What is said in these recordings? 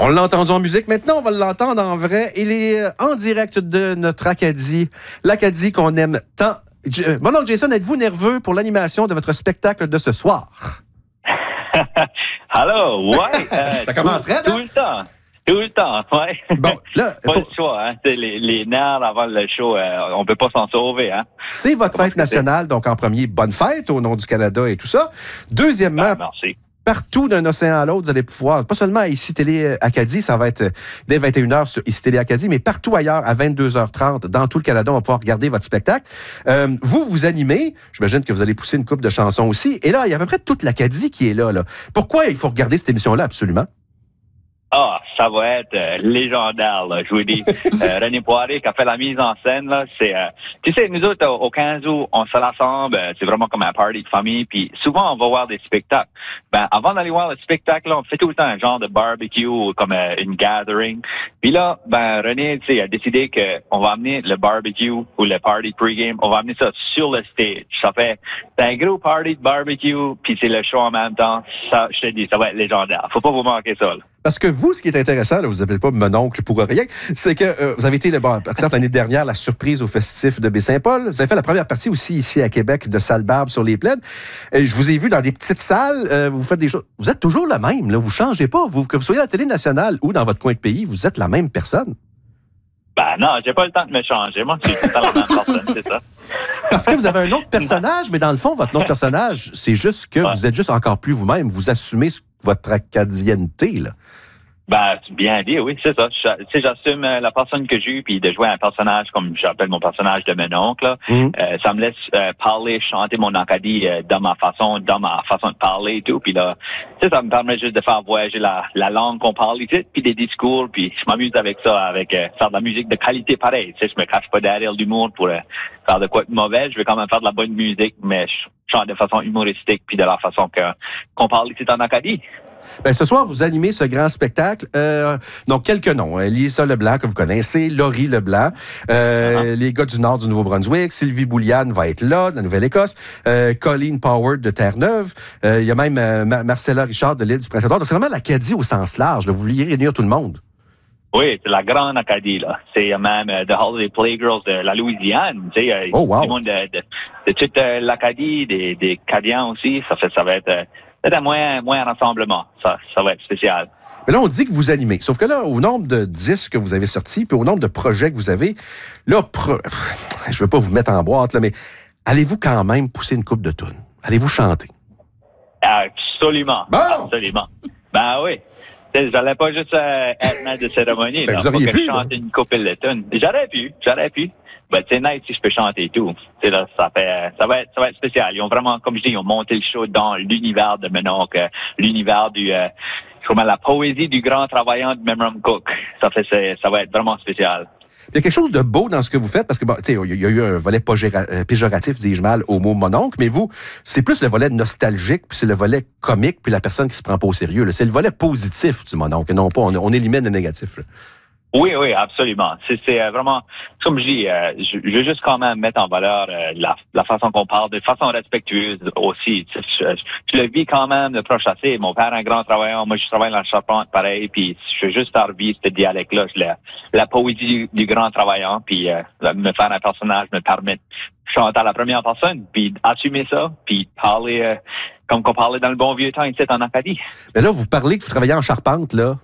On l'a entendu en musique, maintenant on va l'entendre en vrai. Il est en direct de notre Acadie, l'Acadie qu'on aime tant. Mon oncle Jason, êtes-vous nerveux pour l'animation de votre spectacle de ce soir? Allô, ouais. Ça commencerait, tout le temps. Tout le temps, ouais. Bon, là, pas le choix, hein. Les nerfs avant le show, on peut pas s'en sauver, hein. C'est votre fête nationale, donc en premier, bonne fête au nom du Canada et tout ça. Deuxièmement, merci. Partout d'un océan à l'autre, vous allez pouvoir, pas seulement à ICI Télé Acadie, ça va être dès 21h sur ICI Télé Acadie, mais partout ailleurs à 22h30 dans tout le Canada, on va pouvoir regarder votre spectacle. Vous animez, j'imagine que vous allez pousser une couple de chansons aussi, et là, il y a à peu près toute l'Acadie qui est là. Pourquoi il faut regarder cette émission-là absolument? Ah, ça va être légendaire, là, je vous dis. René Poirier qui a fait la mise en scène, là, c'est... tu sais, nous autres, au 15 août, on se rassemble, c'est vraiment comme un party de famille, puis souvent, on va voir des spectacles. Ben, avant d'aller voir le spectacle, là, on fait tout le temps un genre de barbecue ou comme une gathering. Puis là, ben, René, tu sais, a décidé qu'on va amener le barbecue ou le party pre-game, on va amener ça sur le stage. C'est un gros party de barbecue, puis c'est le show en même temps. Ça, je te dis, ça va être légendaire. Faut pas vous manquer ça, là. Parce que vous, ce qui est intéressant, là, vous n'appelez pas mon oncle pour rien, c'est que vous avez été, par exemple, l'année dernière, la surprise au festif de Baie-Saint-Paul. Vous avez fait la première partie aussi ici à Québec de Salle-Barbe sur les plaines. Je vous ai vu dans des petites salles, vous faites des choses. Vous êtes toujours le même, là, vous ne changez pas. Que vous soyez à la télé nationale ou dans votre coin de pays, vous êtes la même personne. Ben non, j'ai pas le temps de me changer. Moi, je suis tout le temps la même personne, c'est ça. Parce que vous avez un autre personnage, mais dans le fond, votre autre personnage, c'est juste que vous êtes juste encore plus vous-même. Vous assumez votre acadienneté, là. Ben, bien dit, oui, c'est ça. Tu sais, j'assume la personne que j'ai eue, puis de jouer un personnage comme j'appelle mon personnage de mon oncle, là, ça me laisse parler, chanter mon Acadie dans ma façon de parler et tout. Puis là, tu sais, ça me permet juste de faire voyager la langue qu'on parle ici, puis des discours, puis je m'amuse avec ça, avec faire de la musique de qualité pareille. Tu sais, je me cache pas derrière l'humour pour faire de quoi de mauvais. Je vais quand même faire de la bonne musique, mais je chante de façon humoristique, puis de la façon qu'on parle ici en Acadie. Ben, ce soir, vous animez ce grand spectacle. Donc, quelques noms. Lisa Leblanc, que vous connaissez, Laurie Leblanc, les gars du nord du Nouveau-Brunswick, Sylvie Bouliane va être là, de la Nouvelle-Écosse, Colleen Powers de Terre-Neuve, il y a même Marcella Richard de l'île du Prince-Édouard. Donc, c'est vraiment l'Acadie au sens large. Là. Vous vouliez réunir tout le monde. Oui, c'est la grande Acadie, là. C'est même The Holiday Playgirls de la Louisiane. Tu sais, oh, wow. Tout le monde de toute l'Acadie, des Cadiens aussi. Ça va être peut-être un rassemblement. Ça va être spécial. Mais là, on dit que vous animez. Sauf que là, au nombre de disques que vous avez sortis, puis au nombre de projets que vous avez, là, je veux pas vous mettre en boîte, là, mais allez-vous quand même pousser une coupe de tunes? Allez-vous chanter? Absolument. Bon! Absolument. Ben oui. J'allais pas juste être maître de cérémonie. Ben, là, vous auriez pu, chanter une couple de tunes. J'aurais pu. Ben, c'est nice si je peux chanter et tout. Là, ça va être spécial. Ils ont vraiment, comme je dis, ils ont monté le show dans l'univers de mon oncle, l'univers la poésie du grand travaillant de Memram Cook. Ça va être vraiment spécial. Il y a quelque chose de beau dans ce que vous faites, parce que, bon, tu sais, il y a eu un volet péjoratif, dis-je mal, au mot mon oncle, mais vous, c'est plus le volet nostalgique, puis c'est le volet comique, puis la personne qui se prend pas au sérieux. Là. C'est le volet positif du mon oncle, non pas, on élimine le négatif. Là. Oui, absolument. C'est vraiment, comme je dis, je veux juste quand même mettre en valeur la façon qu'on parle, de façon respectueuse aussi. Je le vis quand même de proche assez. Mon père est un grand travailleur, moi je travaille dans la charpente, pareil, puis je veux juste faire vivre ce dialecte-là, la poésie du grand travailleur, puis me faire un personnage me permet de chanter à la première personne, puis assumer ça, puis parler comme qu'on parlait dans le bon vieux temps ici en Acadie. Mais là, vous parlez que vous travaillez en charpente, là.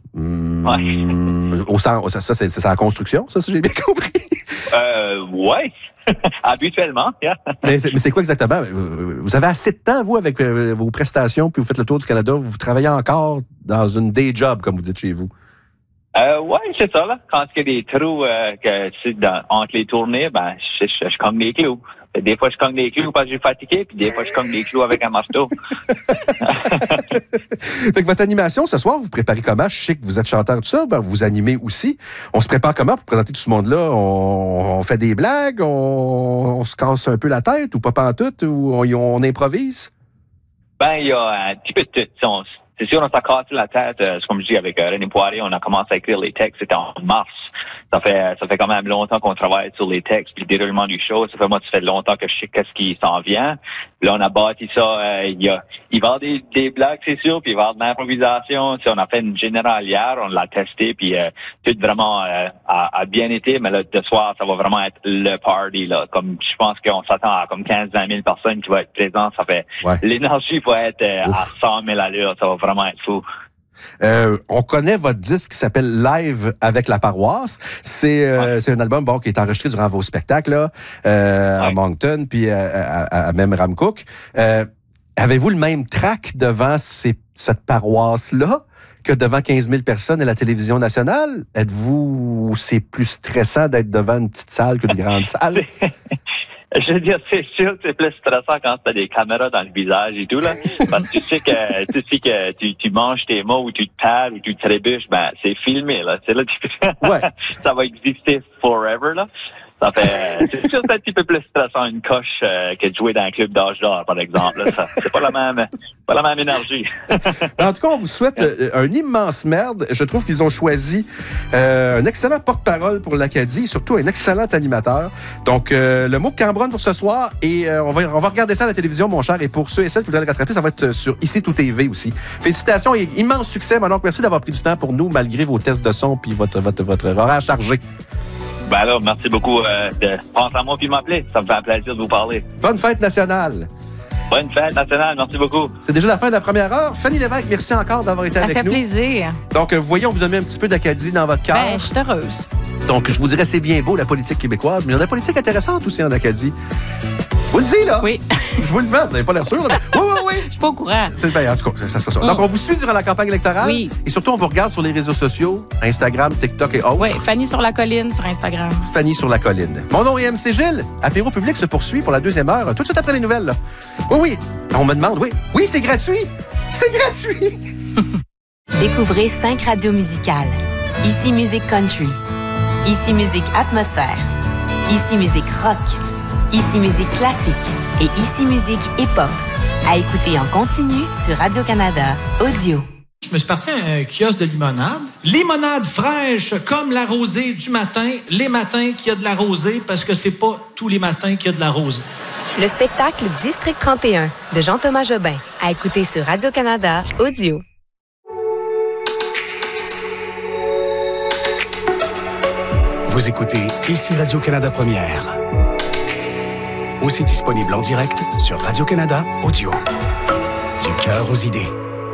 Ça, c'est la construction, ça, si j'ai bien compris? Ouais. Habituellement, yeah. Mais c'est quoi exactement? Vous avez assez de temps, vous, avec vos prestations, puis vous faites le tour du Canada, vous travaillez encore dans une day job, comme vous dites chez vous? Ouais, c'est ça, là. Quand il y a des trous entre les tournées, ben, je cogne des clous. Des fois, je cogne des clous parce que je suis fatigué, puis des fois, je cogne des clous avec un marteau. Fait que votre animation, ce soir, vous préparez comment? Je sais que vous êtes chanteur, tout ça, ben, vous animez aussi. On se prépare comment pour présenter tout ce monde-là? On fait des blagues? On se casse un peu la tête, ou pas pantoute, ou on improvise? Ben, il y a un petit peu de tout. C'est sûr, on s'est cassé la tête, comme je dis, avec René Poirier, on a commencé à écrire les textes, c'était en mars. ça fait quand même longtemps qu'on travaille sur les textes puis le déroulement du show. Ça fait longtemps que je sais qu'est-ce qui s'en vient. Puis là, on a bâti ça. Il va y avoir des blagues, c'est sûr, puis il va y avoir de l'improvisation. On a fait une générale hier, on l'a testé, puis tout vraiment a bien été. Mais là, ce soir, ça va vraiment être le party, là. Comme je pense qu'on s'attend à comme 15-20 000 personnes qui vont être présentes. Ça fait l'énergie va être à 100 000 allures. Ça va vraiment être fou. On connaît votre disque qui s'appelle Live avec la paroisse. C'est un album qui est enregistré durant vos spectacles là, à Moncton puis à même Ramcook. Avez-vous le même trac devant cette paroisse-là que devant 15 000 personnes à la télévision nationale? Êtes-vous... C'est plus stressant d'être devant une petite salle qu'une grande salle? Je veux dire, c'est sûr que c'est plus stressant quand tu as des caméras dans le visage et tout, là. Parce que tu sais que tu manges tes mots ou tu te parles ou tu te trébuches, c'est filmé, là. C'est là, ça va exister forever, là. Ça fait, c'est sûr que c'est un petit peu plus stressant une coche que de jouer dans un club d'âge d'or, par exemple. Là. C'est pas la même énergie. En tout cas, on vous souhaite un immense merde. Je trouve qu'ils ont choisi un excellent porte-parole pour l'Acadie, surtout un excellent animateur. Donc, le mot Cambronne pour ce soir, et on va regarder ça à la télévision, mon cher, et pour ceux et celles qui voudraient le rattraper, ça va être sur Ici Tout TV aussi. Félicitations et immense succès, mon oncle. Merci d'avoir pris du temps pour nous, malgré vos tests de son puis votre horaire chargé. Alors, merci beaucoup de penser à moi puis m'appeler. Ça me fait un plaisir de vous parler. Bonne fête nationale! Bonne fête nationale, merci beaucoup. C'est déjà la fin de la première heure. Fanny Lévesque, merci encore d'avoir été avec nous. Ça fait plaisir. Donc, vous voyez, on vous a mis un petit peu d'Acadie dans votre cœur. Je suis heureuse. Donc, je vous dirais, c'est bien beau, la politique québécoise, mais il y a de la politique intéressante aussi en Acadie. Je vous le dis, là. Oui. Je vous le vends, vous n'avez pas l'air sûr. Là, mais... Oui. Je suis pas au courant. C'est bien, en tout cas, ça sera ça. Donc, on vous suit durant la campagne électorale. Oui. Et surtout, on vous regarde sur les réseaux sociaux, Instagram, TikTok et autres. Oui, Fanny sur la colline sur Instagram. Fanny sur la colline. Mon nom est MC Gilles. Apéro public se poursuit pour la deuxième heure, tout de suite après les nouvelles. Là. Oui. On me demande, oui. Oui, c'est gratuit. C'est gratuit. Découvrez 5 radios musicales. Ici Musique Country. Ici Musique Atmosphère. Ici Musique Rock. Ici Musique Classique. Et Ici Musique Hip-Hop. À écouter en continu sur Radio-Canada Audio. Je me suis parti à un kiosque de limonade. Limonade fraîche comme la rosée du matin. Les matins qu'il y a de la rosée parce que c'est pas tous les matins qu'il y a de la rosée. Le spectacle District 31 de Jean-Thomas Jobin. À écouter sur Radio-Canada Audio. Vous écoutez Ici Radio-Canada Première. Aussi disponible en direct sur Radio-Canada Audio. Du cœur aux idées.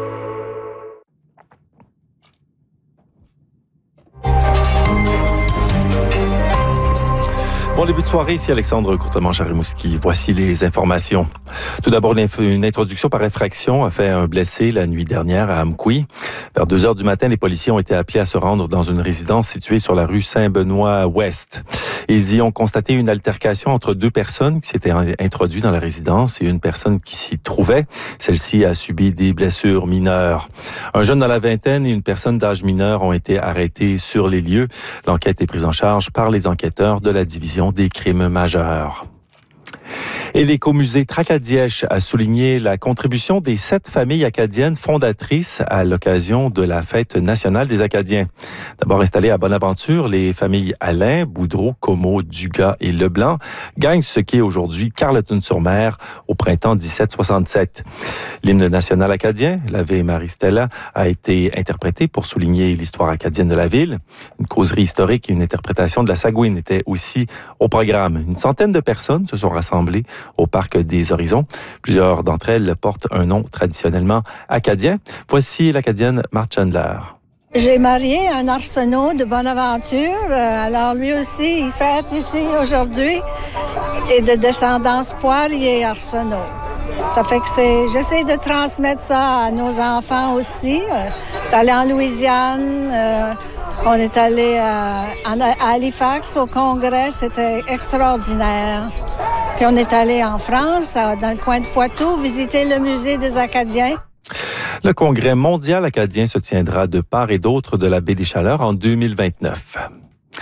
Bon début de soirée, ici Alexandre Courtemanche à Rimouski. Voici les informations. Tout d'abord, une introduction par infraction a fait un blessé la nuit dernière à Amqui. Vers 2h du matin, les policiers ont été appelés à se rendre dans une résidence située sur la rue Saint-Benoît-Ouest. Ils y ont constaté une altercation entre deux personnes qui s'étaient introduites dans la résidence et une personne qui s'y trouvait. Celle-ci a subi des blessures mineures. Un jeune dans la vingtaine et une personne d'âge mineur ont été arrêtés sur les lieux. L'enquête est prise en charge par les enquêteurs de la division des crimes majeurs. Et l'écomusée Tracadie a souligné la contribution des 7 familles acadiennes fondatrices à l'occasion de la Fête nationale des Acadiens. D'abord installées à Bonaventure, les familles Alain, Boudreau, Comeau, Dugas et Leblanc gagnent ce qui est aujourd'hui Carleton-sur-Mer au printemps 1767. L'hymne national acadien, l'Ave Maria Stella, a été interprété pour souligner l'histoire acadienne de la ville. Une causerie historique et une interprétation de la Sagouine étaient aussi au programme. Une centaine de personnes se sont rassemblées au Parc des Horizons. Plusieurs d'entre elles portent un nom traditionnellement acadien. Voici l'Acadienne Marthe Chandler. J'ai marié un Arsenault de Bonaventure. Alors lui aussi, il fête ici aujourd'hui. Et de descendance Poirier et Arsenault. Ça fait que j'essaie de transmettre ça à nos enfants aussi. T'es allé en Louisiane. On est allé à Halifax au congrès. C'était extraordinaire. Puis on est allé en France, dans le coin de Poitou, visiter le musée des Acadiens. Le congrès mondial acadien se tiendra de part et d'autre de la baie des Chaleurs en 2029.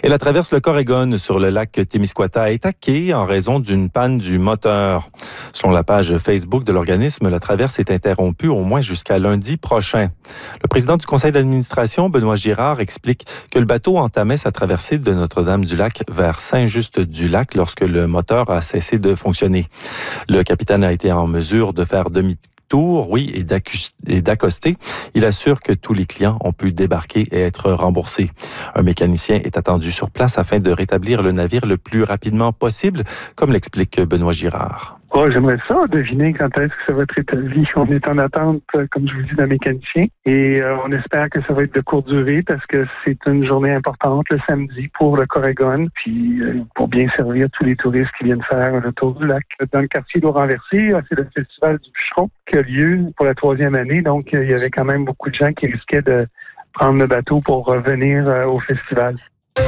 Et la traverse le Corégon sur le lac Témiscouata est hackée en raison d'une panne du moteur. Selon la page Facebook de l'organisme, la traverse est interrompue au moins jusqu'à lundi prochain. Le président du conseil d'administration, Benoît Girard, explique que le bateau entamait sa traversée de Notre-Dame-du-Lac vers Saint-Just-du-Lac lorsque le moteur a cessé de fonctionner. Le capitaine a été en mesure de faire demi-tour, et d'accoster. Il assure que tous les clients ont pu débarquer et être remboursés. Un mécanicien est attendu sur place afin de rétablir le navire le plus rapidement possible, comme l'explique Benoît Girard. Oh, j'aimerais ça deviner quand est-ce que ça va être rétabli. On est en attente, comme je vous dis, d'un mécanicien et on espère que ça va être de courte durée parce que c'est une journée importante le samedi pour le Corégon, puis pour bien servir tous les touristes qui viennent faire le tour du lac. Dans le quartier d'Ault-Renversé, c'est le festival du bûcheron qui a lieu pour la 3e année, donc il y avait quand même beaucoup de gens qui risquaient de prendre le bateau pour revenir au festival.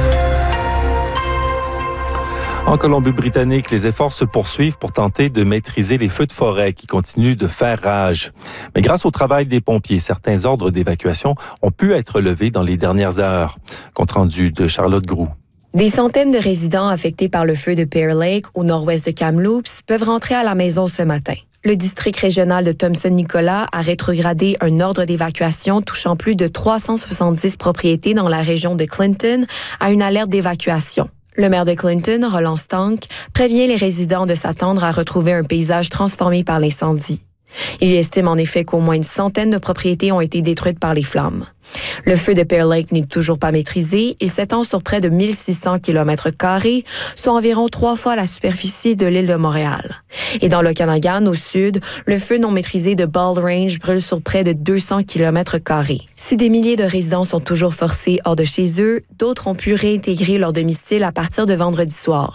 En Colombie-Britannique, les efforts se poursuivent pour tenter de maîtriser les feux de forêt qui continuent de faire rage. Mais grâce au travail des pompiers, certains ordres d'évacuation ont pu être levés dans les dernières heures. Compte rendu de Charlotte Groux. Des centaines de résidents affectés par le feu de Pear Lake, au nord-ouest de Kamloops, peuvent rentrer à la maison ce matin. Le district régional de Thompson-Nicolas a rétrogradé un ordre d'évacuation touchant plus de 370 propriétés dans la région de Clinton à une alerte d'évacuation. Le maire de Clinton, Roland Stank, prévient les résidents de s'attendre à retrouver un paysage transformé par l'incendie. Il estime en effet qu'au moins une centaine de propriétés ont été détruites par les flammes. Le feu de Pear Lake n'est toujours pas maîtrisé. Il s'étend sur près de 1600 km², soit environ 3 fois la superficie de l'île de Montréal. Et dans l'Okanagan, au sud, le feu non maîtrisé de Bald Range brûle sur près de 200 km². Si des milliers de résidents sont toujours forcés hors de chez eux, d'autres ont pu réintégrer leur domicile à partir de vendredi soir.